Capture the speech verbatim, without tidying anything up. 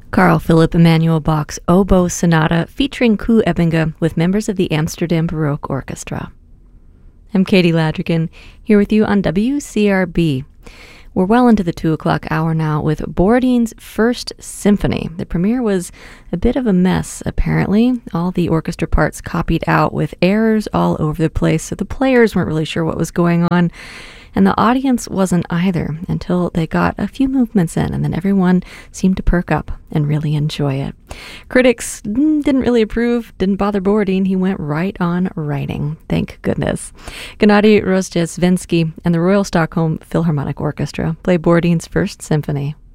Carl Philipp Emanuel Bach's Oboe Sonata featuring Koe Ebbinge with members of the Amsterdam Baroque Orchestra. I'm Katie Ladrigan, here with you on W C R B. We're well into the two o'clock hour now with Borodin's First Symphony. The premiere was a bit of a mess, apparently. All the orchestra parts copied out with errors all over the place, so the players weren't really sure what was going on. And the audience wasn't either until they got a few movements in, and then everyone seemed to perk up and really enjoy it. Critics didn't really approve, didn't bother Borodin. He went right on writing. Thank goodness. Gennady Rozhdestvensky and the Royal Stockholm Philharmonic Orchestra play Borodin's First Symphony.